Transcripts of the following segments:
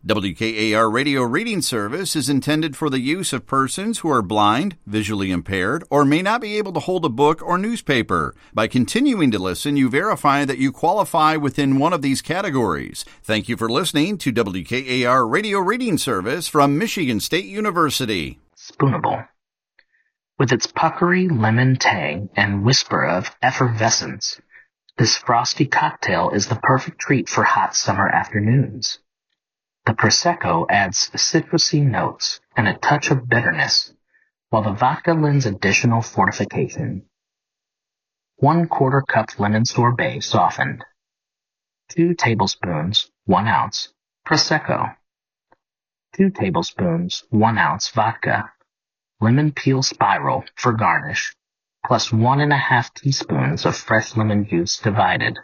WKAR Radio Reading Service is intended for the use of persons who are blind, visually impaired, or may not be able to hold a book or newspaper. By continuing to listen, you verify that you qualify within one of these categories. Thank you for listening to WKAR Radio Reading Service from Michigan State University. Spoonable. With its puckery lemon tang and whisper of effervescence, this frosty cocktail is the perfect treat for hot summer afternoons. The Prosecco adds citrusy notes and a touch of bitterness, while the vodka lends additional fortification. 1/4 cup lemon sorbet softened. 2 tablespoons, 1 ounce, Prosecco. 2 tablespoons, 1 ounce vodka. Lemon peel spiral for garnish, plus 1½ teaspoons of fresh lemon juice divided.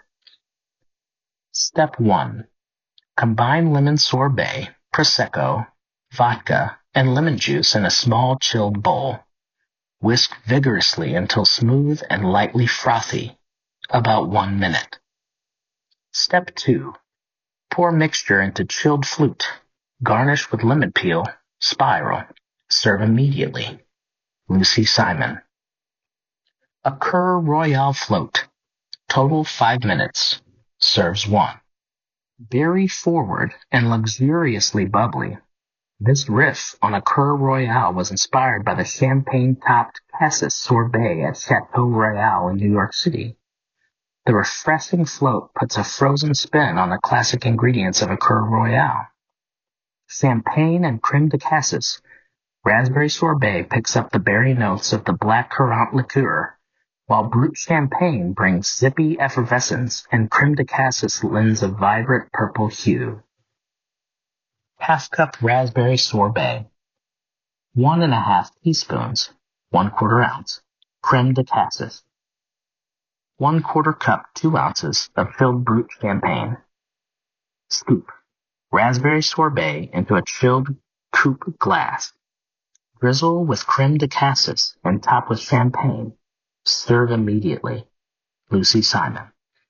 Step 1. Combine lemon sorbet, Prosecco, vodka, and lemon juice in a small chilled bowl. Whisk vigorously until smooth and lightly frothy, about 1 minute. Step 2. Pour mixture into chilled flute. Garnish with lemon peel, spiral. Serve immediately. Lucy Simon. A Cur Royale float. Total 5 minutes. Serves 1. Berry forward and luxuriously bubbly, this riff on a Cur Royale was inspired by the champagne-topped Cassis sorbet at Chateau Royale in New York City. The refreshing float puts a frozen spin on the classic ingredients of a Cur Royale. Champagne and creme de cassis, raspberry sorbet picks up the berry notes of the black currant liqueur, while Brut Champagne brings zippy effervescence and creme de cassis lends a vibrant purple hue. Half cup raspberry sorbet. 1½ teaspoons, 1/4 ounce, creme de cassis. 1/4 cup, 2 ounces of filled Brut Champagne. Scoop raspberry sorbet into a chilled coupe glass. Drizzle with creme de cassis and top with champagne. Serve immediately. Lucy Simon.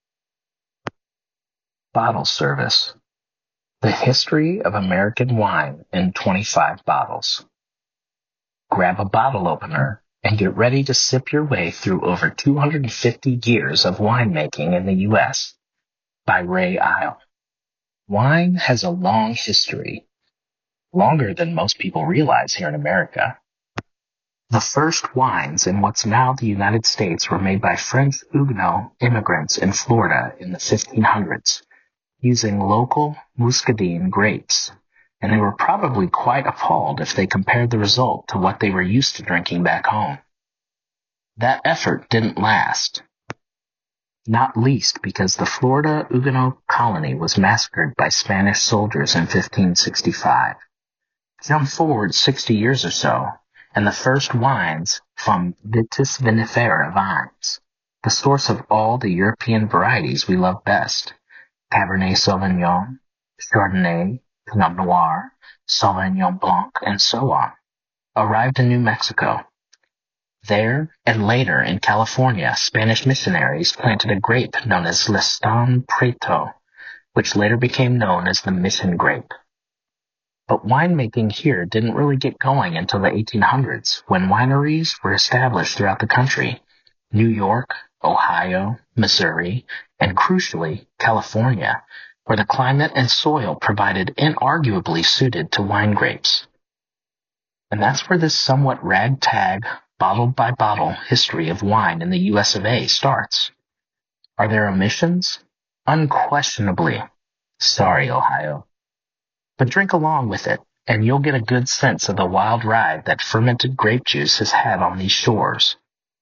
Bottle service. The history of American wine in 25 bottles. Grab a bottle opener and get ready to sip your way through over 250 years of winemaking in the U.S. by Ray Isle. Wine has a long history, longer than most people realize here in America. The first wines in what's now the United States were made by French Huguenot immigrants in Florida in the 1500s, using local muscadine grapes, and they were probably quite appalled if they compared the result to what they were used to drinking back home. That effort didn't last, not least because the Florida Huguenot colony was massacred by Spanish soldiers in 1565. Jump forward 60 years or so, and the first wines from Vitis vinifera vines, the source of all the European varieties we love best, Cabernet Sauvignon, Chardonnay, Pinot Noir, Sauvignon Blanc, and so on, arrived in New Mexico. There, and later in California, Spanish missionaries planted a grape known as Listan Preto, which later became known as the Mission grape. But winemaking here didn't really get going until the 1800s, when wineries were established throughout the country. New York, Ohio, Missouri, and crucially, California, where the climate and soil provided inarguably suited to wine grapes. And that's where this somewhat ragtag, bottle-by-bottle history of wine in the US of A starts. Are there omissions? Unquestionably. Sorry, Ohio. But drink along with it, and you'll get a good sense of the wild ride that fermented grape juice has had on these shores.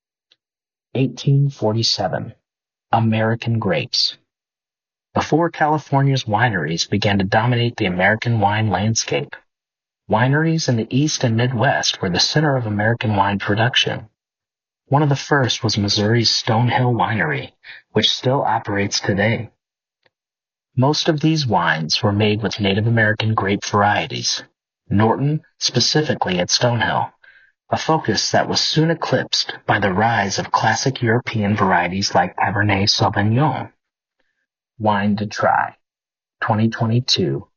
1847. American grapes. Before California's wineries began to dominate the American wine landscape, wineries in the East and Midwest were the center of American wine production. One of the first was Missouri's Stonehill Winery, which still operates today. Most of these wines were made with Native American grape varieties, Norton specifically at Stonehill, a focus that was soon eclipsed by the rise of classic European varieties like Cabernet Sauvignon. Wine to try, 2022,